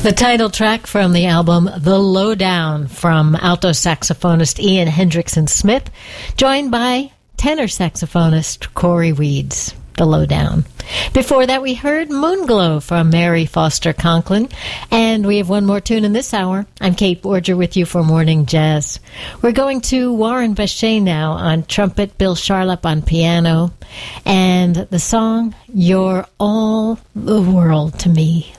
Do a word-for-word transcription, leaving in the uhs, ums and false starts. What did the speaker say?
The title track from the album The Lowdown from alto saxophonist Ian Hendrickson Smith, joined by tenor saxophonist Corey Weeds. The Lowdown. Before that, we heard Moonglow from Mary Foster Conklin, and we have one more tune in this hour. I'm Kate Borger with you for Morning Jazz. We're going to Warren Bechet now on trumpet, Bill Charlap on piano, and the song You're All the World to Me.